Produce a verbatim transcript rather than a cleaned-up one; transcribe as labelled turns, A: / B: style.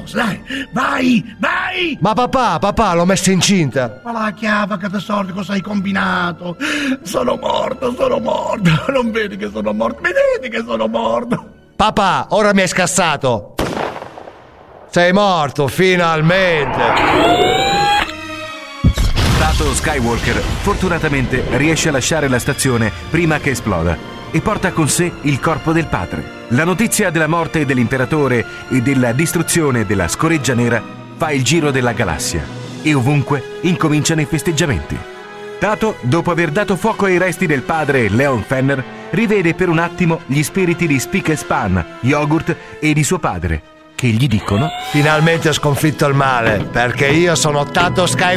A: Force, dai, vai, vai!
B: Ma papà, papà, l'ho messa incinta.
A: Ma la chiava che tesoro, cosa hai combinato? Sono morto, sono morto. Non vedi che sono morto? Vedete che sono morto?
B: Papà, ora mi hai scassato. Sei morto, finalmente.
C: Tato Skywalker fortunatamente riesce a lasciare la stazione prima che esploda e porta con sé il corpo del padre. La notizia della morte dell'imperatore e della distruzione della scoreggia nera fa il giro della galassia e ovunque incominciano i festeggiamenti. Tato, dopo aver dato fuoco ai resti del padre Leon Fenner, rivede per un attimo gli spiriti di Spick e Span, Yogurt e di suo padre, che gli dicono:
B: finalmente ho sconfitto il male, perché io sono Tato Skywalker.